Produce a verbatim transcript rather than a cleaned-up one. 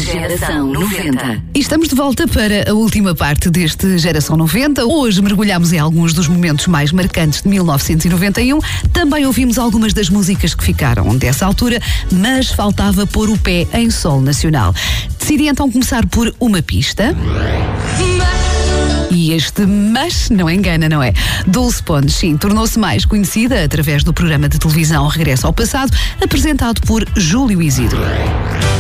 Geração noventa. E estamos de volta para a última parte deste Geração noventa. Hoje mergulhamos em alguns dos momentos mais marcantes de mil novecentos e noventa e um. Também ouvimos algumas das músicas que ficaram dessa altura, mas faltava pôr o pé em solo nacional. Decidi então começar por uma pista. E este mas não engana, não é? Dulce Pontes, sim, tornou-se mais conhecida através do programa de televisão Regresso ao Passado, apresentado por Júlio Isidro.